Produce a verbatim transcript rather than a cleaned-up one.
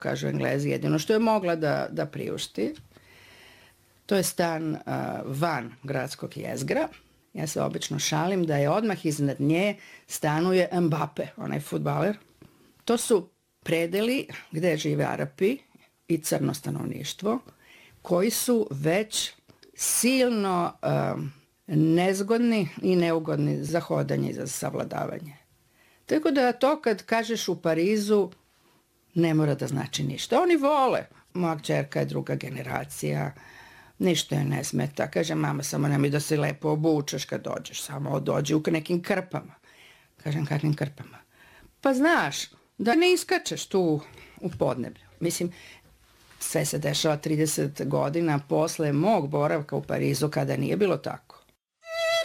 kažu Englezi, jedino što je mogla da, da priušti. To je stan uh, van gradskog jezgra. Ja se obično šalim da je odmah iznad nje stanuje Mbappe, onaj fudbaler. To su predeli gde žive Arapi i crno stanovništvo, koji su već silno uh, nezgodni i neugodni za hodanje i za savladavanje. Tako da to kad kažeš u Parizu ne mora da znači ništa. Oni vole. Moja kćerka je druga generacija, ništa je ne smeta. Kaže, mama, samo nemoj da se lepo obučeš kad dođeš, samo dođi u nekim krpama. Kažem, kakvim krpama? Pa znaš, da ne iskačeš tu u podneblju. Mislim, sve se dešava trideset godina posle mog boravka u Parizu kada nije bilo tako.